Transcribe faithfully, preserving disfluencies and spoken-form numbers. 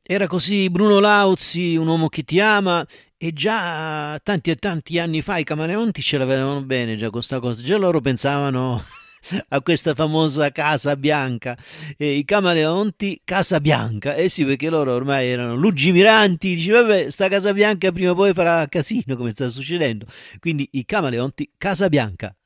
Era così Bruno Lauzi, un uomo che ti ama, e già tanti e tanti anni fa i Camaleonti ce l'avevano bene già questa cosa, già loro pensavano a questa famosa Casa Bianca, e i Camaleonti Casa Bianca, eh sì, perché loro ormai erano lungimiranti, dice vabbè sta Casa Bianca prima o poi farà casino come sta succedendo, quindi i Camaleonti Casa Bianca.